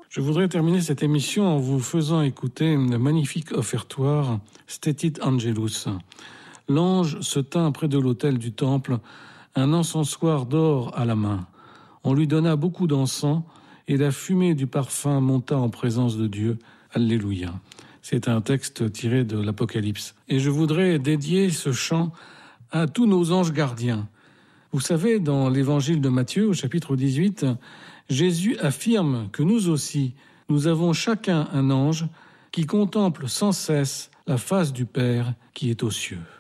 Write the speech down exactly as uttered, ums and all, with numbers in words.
Je voudrais terminer cette émission en vous faisant écouter le magnifique offertoire Stetit Angelus. L'ange se tint près de l'autel du temple, un encensoir d'or à la main. On lui donna beaucoup d'encens et la fumée du parfum monta en présence de Dieu. Alléluia. C'est un texte tiré de l'Apocalypse. Et je voudrais dédier ce chant à tous nos anges gardiens. Vous savez, dans l'évangile de Matthieu, au chapitre dix-huit, Jésus affirme que nous aussi, nous avons chacun un ange qui contemple sans cesse la face du Père qui est aux cieux.